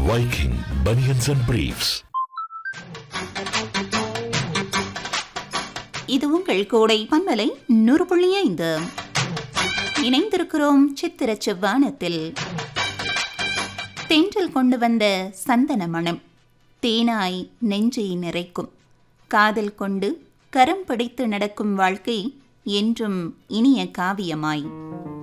Viking Bunions and Briefs. இது உங்கள் கோடை பன்மலை 100.5. இணைந்திருக்கிறோம் சித்திர செவ்வானத்தில். தென்றல் கொண்டு வந்த சந்தன மணம் தேனாய் நெஞ்சை நிறைக்கும். காதல் கொண்டு கரம் பிடித்து நடக்கும் வாழ்க்கை என்றும் இனிய காவியமாய்.